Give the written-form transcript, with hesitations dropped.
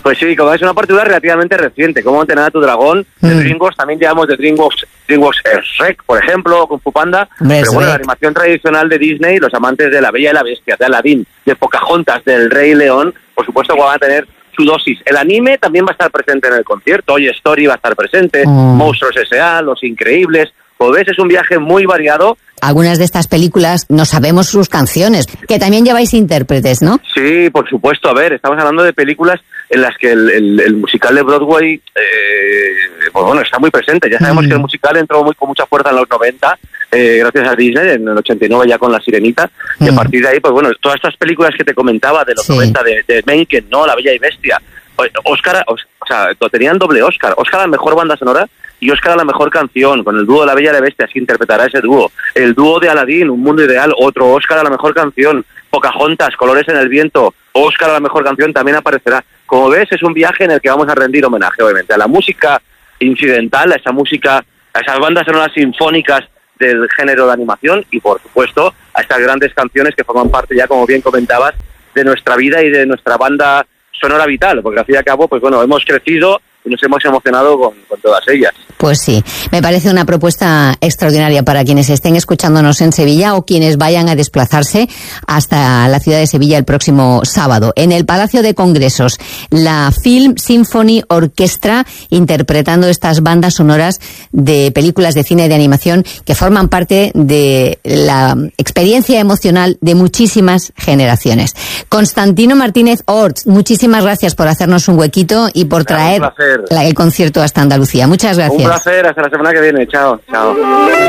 Pues sí, como es una partida relativamente reciente, como Entrenar a tu dragón, de DreamWorks, también llevamos de DreamWorks Shrek, por ejemplo, Kung Fu Panda, pero bueno, la animación tradicional de Disney, los amantes de La Bella y la Bestia, de Aladdin, de Pocahontas, del Rey León, por supuesto que van a tener su dosis. El anime también va a estar presente en el concierto, Toy Story va a estar presente, Monstruos S.A., Los Increíbles. Como ves, es un viaje muy variado. Algunas de estas películas no sabemos sus canciones, que también lleváis intérpretes, ¿no? Sí, por supuesto. A ver, estamos hablando de películas en las que el musical de Broadway, pues bueno, está muy presente. Ya sabemos que el musical entró con mucha fuerza en los 90, gracias a Disney, en el 89 ya con La Sirenita, y a partir de ahí, pues bueno, todas estas películas que te comentaba de los 90, de Mencken, ¿no? La Bella y Bestia, Oscar, o sea, tenían doble Oscar a la mejor banda sonora y Oscar a la mejor canción, con el dúo de La Bella y la Bestia, que interpretará ese dúo. El dúo de Aladdin, Un Mundo Ideal, otro Oscar a la mejor canción. Pocahontas, Colores en el Viento, Oscar a la mejor canción también aparecerá. Como ves, es un viaje en el que vamos a rendir homenaje, obviamente, a la música incidental, a esa música, a esas bandas sonoras sinfónicas del género de animación y, por supuesto, a estas grandes canciones que forman parte ya, como bien comentabas, de nuestra vida y de nuestra banda sonora vital, porque al fin y al cabo, pues bueno, hemos crecido y nos hemos emocionado con todas ellas. Pues sí, me parece una propuesta extraordinaria para quienes estén escuchándonos en Sevilla o quienes vayan a desplazarse hasta la ciudad de Sevilla el próximo sábado. En el Palacio de Congresos, la Film Symphony Orchestra interpretando estas bandas sonoras de películas de cine y de animación que forman parte de la experiencia emocional de muchísimas generaciones. Constantino Martínez Orts, muchísimas gracias por hacernos un huequito y por traer el concierto hasta Andalucía. Muchas gracias. Un placer, hasta la semana que viene. Chao.